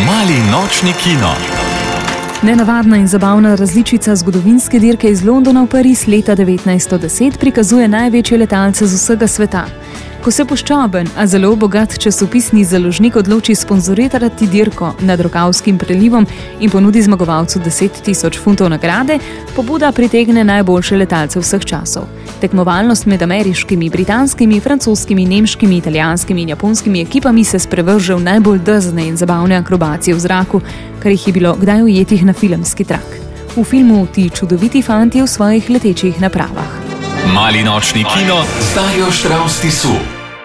Mali nočni kino. Nenavadna in zabavna različica zgodovinske dirke iz Londona v Pariz leta 1910 prikazuje največje letalce z vsega sveta. Ko se poščoben, a zelo bogat časopisni založnik odloči sponzorirati dirko nad Rokavskim prelivom in ponudi zmagovalcu 10.000 funtov nagrade, pobuda pritegne najboljše letalce vseh časov. Tekmovalnost med ameriškimi, britanskimi, francoskimi, nemškimi, italijanskimi in japonskimi ekipami se sprevrže v najbolj drzne in zabavne akrobacije v zraku, kar jih je bilo kdaj ujetih na filmski trak. V filmu Ti čudoviti fantje v svojih letečih napravah. Mali nočni kino z Darjo Štravs-Tisu.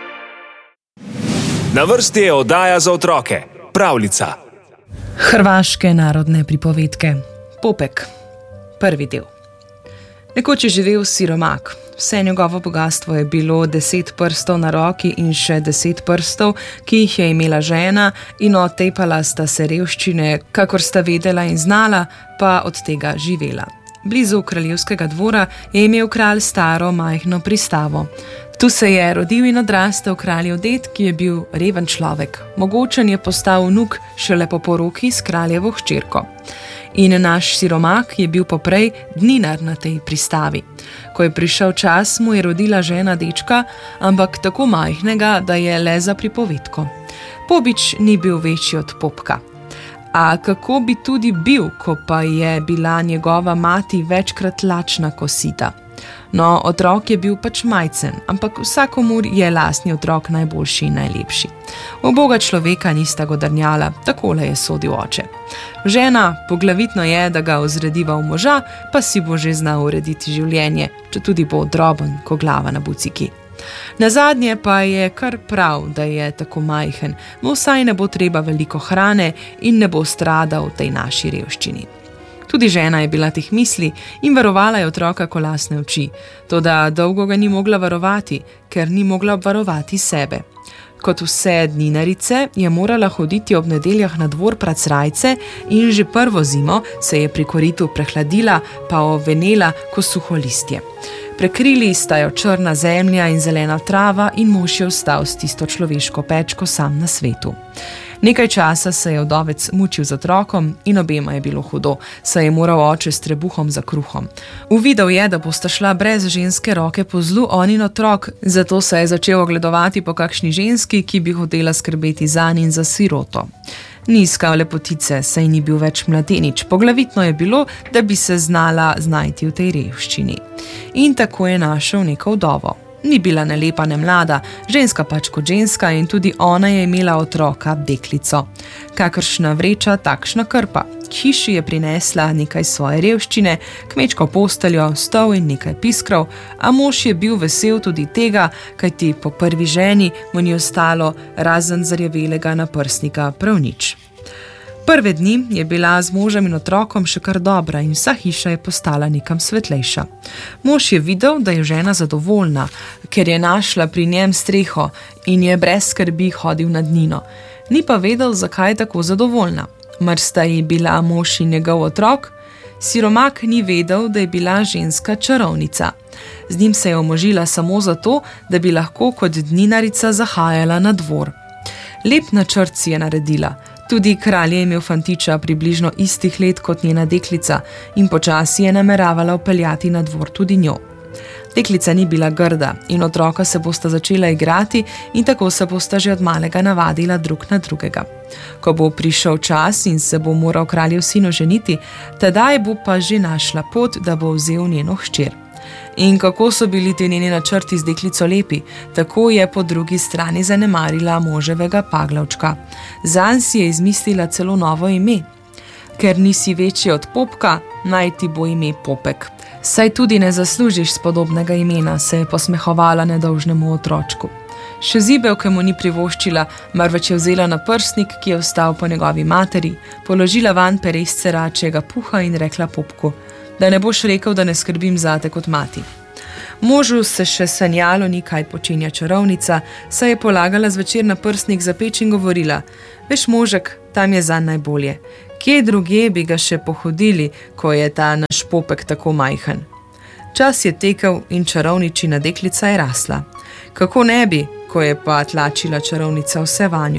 Na vrsti je oddaja za otroke, pravljica. Hrvaške narodne pripovedke. Popek. Prvi del. Nekoč je živel siromak. Vse njegovo bogastvo je bilo 10 prstov na roki in še 10 prstov, ki jih je imela žena, in otepala sta se revščine, kakor sta vedela in znala, pa od tega živela. Blizu kraljevskega dvora je imel kralj staro majhno pristavo. Tu se je rodil in odrastel kraljev ded, ki je bil reven človek. Mogočen je postal vnuk šele po poroki s kraljevo hčerko. In naš siromak je bil poprej dninar na tej pristavi. Ko je prišel čas, mu je rodila žena dečka, ampak tako majhnega, da je le za pripovedko. Pobič ni bil večji od popka. A kako bi tudi bil, ko pa je bila njegova mati večkrat lačna kosita? No, otrok je bil pač majcen, ampak vsakomur je lastni otrok najboljši in najlepši. Uboga človeka nista godrnjala, takole je sodil oče. Žena, poglavitno je, da ga ozrediva v moža, pa si bo že znal urediti življenje, če tudi bo droben, ko glava na buciki. Nazadnje pa je kar prav, da je tako majhen, mu vsaj ne bo treba veliko hrane in ne bo stradal v tej naši revščini. Tudi žena je bila teh misli in varovala je otroka ko lastne oči, toda dolgo ga ni mogla varovati, ker ni mogla obvarovati sebe. Kot vse dninarice je morala hoditi ob nedeljah na dvor prat srajce in že prvo zimo se je pri koritu prehladila pa ovenela ko suho listje. Prekrili sta jo črna zemlja in zelena trava in mož je ostal s tisto človeško pečko sam na svetu. Nekaj časa se je vdovec mučil z otrokom in obema je bilo hudo, saj je moral oče s trebuhom za kruhom. Uvidel je, da bosta šla brez ženske roke po zlu on in otrok, zato se je začel ogledovati po kakšni ženski, ki bi hotela skrbeti zanj in za siroto. Ni iskal lepotice, saj ni bil več mladenič, poglavitno je bilo, da bi se znala znajti v tej revščini. In tako je našel neko vdovo. Ni bila ne lepa ne mlada, ženska pač kot ženska in tudi ona je imela otroka, deklico. Kakršna vreča, takšna krpa. K hiši je prinesla nekaj svoje revščine, kmečko posteljo, stol in nekaj piskrov, a mož je bil vesel tudi tega, kajti po prvi ženi mu ni ostalo razen zarjavelega naprsnika prav nič. Prve dni je bila z možem in otrokom še kar dobra in vsa hiša je postala nekam svetlejša. Mož je videl, da je žena zadovoljna, ker je našla pri njem streho in je brez skrbi hodil nad njino. Ni pa vedel, zakaj je tako zadovoljna. Mar sta ji bila mož in njegov otrok? Siromak ni vedel, da je bila ženska čarovnica. Z njim se je omožila samo zato, da bi lahko kot dninarica zahajala na dvor. Lep načrt si je naredila. Tudi kralj je imel fantiča približno istih let kot njena deklica in počasi je nameravala vpeljati na dvor tudi njo. Deklica ni bila grda in otroka se bosta začela igrati in tako se bosta že od malega navadila drug na drugega. Ko bo prišel čas in se bo moral kraljev sin oženiti, tedaj bo pa že našla pot, da bo vzel njeno hčer. In kako so bili te njeni načrti z deklico lepi, tako je po drugi strani zanemarila moževega paglavčka. Zanj si je izmislila celo novo ime. Ker nisi večji od popka, naj ti bo ime Popek. Saj tudi ne zaslužiš spodobnega imena, se je posmehovala nedolžnemu otročku. Še zibelke mu ni privoščila, marveč je vzela na prsnik, ki je ostal po njegovi materi, položila vanj peresce račjega puha in rekla popku, da ne boš rekel, da ne skrbim zate kot mati. Možu se še sanjalo ni, kaj počenja čarovnica, saj je polagala zvečer na prsnik za peč in govorila, veš možek, tam je zanj najbolje. Kje drugje bi ga še pohodili, ko je ta naš popek tako majhen? Čas je tekel in čarovničina deklica je rasla. Kako ne bi, ko je pa tlačila čarovnica vse vanjo.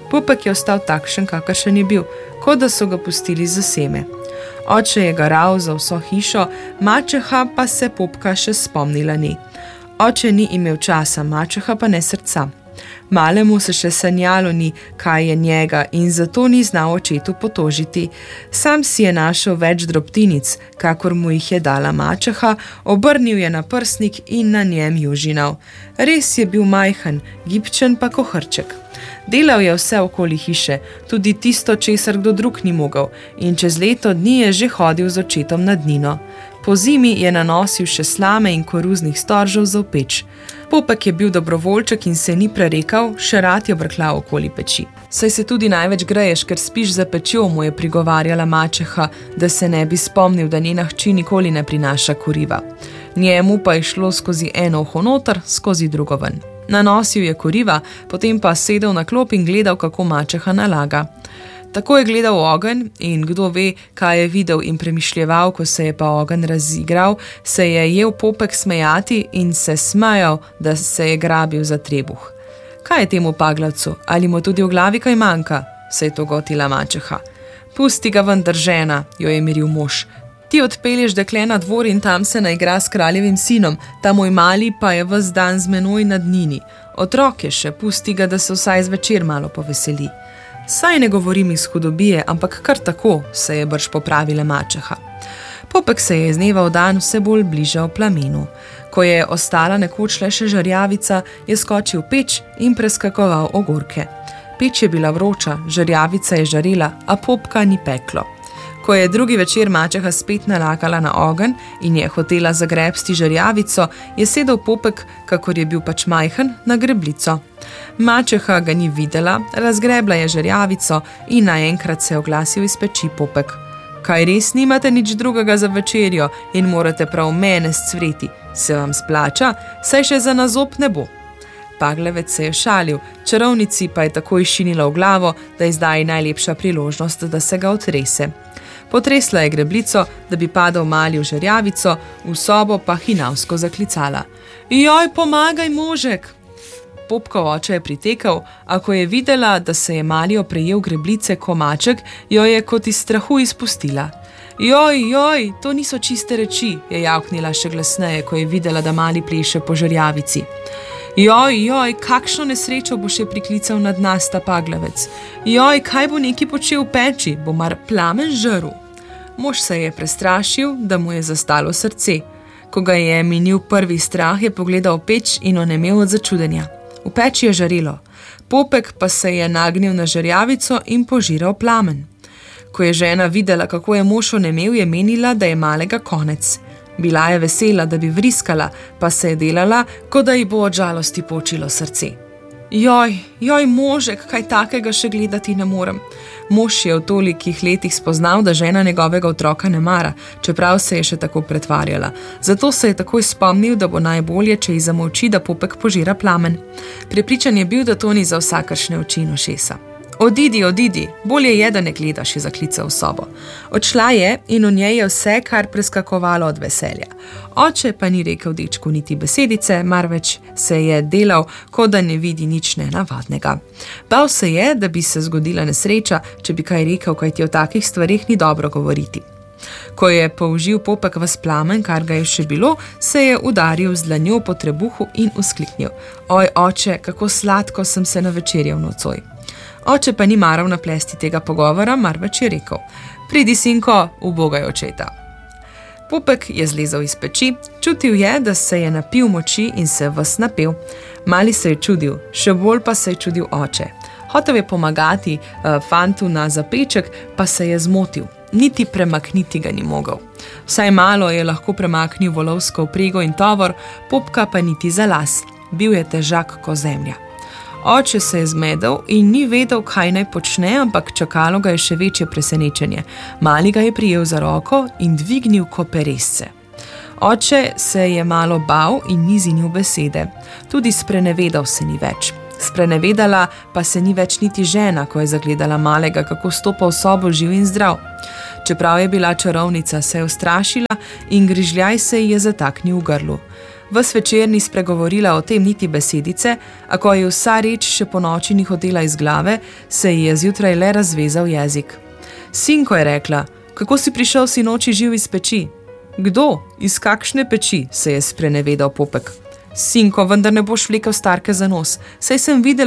Popek je ostal takšen, kakršen je bil, kot da so ga pustili za seme. Oče je garal za vso hišo, mačeha pa se Popka še spomnila ni. Oče ni imel časa, mačeha pa ne srca. Malemu se še sanjalo ni, kaj je njega, in zato ni znal očetu potožiti. Sam si je našel več drobtinic, kakor mu jih je dala mačeha, obrnil je na prsnik in na njem južinal. Res je bil majhen, gibčen pa kohrček. Delal je vse okoli hiše, tudi tisto, česar kdo drug ni mogel, in čez leto dni je že hodil z očetom na dnino. Po zimi je nanosil še slame in koruznih storžev za v peč. Popek je bil dobrovoljček in se ni prerekal, še rad je brklal okoli peči. Saj se tudi največ greješ, ker spiš za pečjo, mu je prigovarjala mačeha, da se ne bi spomnil, da njena hči nikoli ne prinaša kuriva. Njemu pa je šlo skozi eno uho noter, skozi drugo ven. Nanosil je kuriva, potem pa sedel na klop in gledal, kako mačeha nalaga. Tako je gledal ogenj in kdo ve, kaj je videl in premišljeval, ko se je pa ogenj razigral, se je jel Popek smejati in se smejal, da se je grabil za trebuh. Kaj je temu paglavcu? Ali mu tudi v glavi kaj manjka? Se je to gotila mačeha. Pusti ga vendar, žena, jo je miril mož. Ti odpelješ dekle na dvor in tam se naigra s kraljevim sinom, ta moj mali pa je ves dan z menoj na dnini. Otrok je še, pusti ga, da se vsaj zvečer malo poveseli. Saj ne govorim iz hudobije, ampak kar tako, se je brž popravila mačeha. Popek se je iz dneva v dan vse bolj bližal plamenu. Ko je ostala nekoč le še žarjavica, je skočil v peč in preskakoval ogorke. Peč je bila vroča, žarjavica je žarela, a Popka ni peklo. Ko je drugi večer mačeha spet nalakala na ogenj in je hotela zagrebsti žarjavico, je sedel Popek, kakor je bil pač majhen, na greblico. Mačeha ga ni videla, razgrebla je žarjavico in naenkrat se je oglasil iz peči Popek. Kaj res nimate nič drugega za večerjo in morate prav mene scvreti? Se vam splača, saj še za nazob ne bo. Paglavec se je šalil, čarovnici pa je takoj šinila v glavo, da je zdaj najlepša priložnost, da se ga otrese. Potresla je greblico, da bi padal mali v žarjavico, v sobo pa hinavsko zaklicala. Joj, pomagaj, možek! Popkov oče je pritekal, a ko je videla, da se je mali oprejel greblice komaček, jo je kot iz strahu izpustila. Joj, to niso čiste reči, je javknila še glasneje, ko je videla, da mali pleše po žarjavici. Joj, kakšno nesrečo bo še priklical nad nas ta paglavec. Joj, kaj bo neki počel v peči, bo mar plamen žrl. Mož se je prestrašil, da mu je zastalo srce. Ko ga je minil prvi strah, je pogledal v peč in onemel od začudenja. V peči je žarelo. Popek pa se je nagnil na žarjavico in požiral plamen. Ko je žena videla, kako je mož onemel, je menila, da je malega konec. Bila je vesela, da bi vriskala, pa se je delala, kot da ji bo od žalosti počilo srce. Joj, možek, kaj takega še gledati ne morem. Mož je v tolikih letih spoznal, da žena njegovega otroka ne mara, čeprav se je še tako pretvarjala. Zato se je takoj spomnil, da bo najbolje, če ji zamolči, da Popek požira plamen. Prepričan je bil, da to ni za vsakršne oči in ušesa. Odidi, bolje je, da ne gledaš, je zaklical v sobo. Odšla je in v njej je vse, kar preskakovalo od veselja. Oče pa ni rekel dečku niti besedice, marveč se je delal, kot da ne vidi nič nenavadnega. Bal se je, da bi se zgodila nesreča, če bi kaj rekel, kajti o takih stvarih ni dobro govoriti. Ko je použil Popek ves plamen, kar ga je še bilo, se je udaril z dlanjo po trebuhu in vzkliknil. Oj, oče, kako sladko sem se navečerjal nocoj. Oče pa ni maral naplesti tega pogovora, marveč je rekel. Pridi, sinko, ubogaj očeta. Popek je zlezel iz peči, čutil je, da se je napil moči in se ves napil. Mali se je čudil, še bolj pa se je čudil oče. Hotel je pomagati fantu na zapeček, pa se je zmotil. Niti premakniti ga ni mogel. Vsaj malo je lahko premaknil volovsko vprego in tovor, Popka pa niti za las. Bil je težak ko zemlja. Oče se je zmedel in ni vedel, kaj naj počne, ampak čakalo ga je še večje presenečenje. Mali ga je prijel za roko in dvignil ko peresce. Oče se je malo bal in ni zinil besede. Tudi sprenevedal se ni več. Sprenevedala pa se ni več niti žena, ko je zagledala malega, kako stopa v sobo živ in zdrav. Čeprav je bila čarovnica, se je ustrašila in grižljaj se ji je zataknil v grlu. Ves večer ni spregovorila o tem niti besedice, a ko je vsa reč še po noči ni hotela iz glave, se ji je zjutraj le razvezal jezik. Sinko, je rekla, kako si prišel sinoči živ iz peči? Kdo? Iz kakšne peči? Se je sprenevedal Popek. Sinko, vendar ne boš vlekel starke za nos, saj sem videla,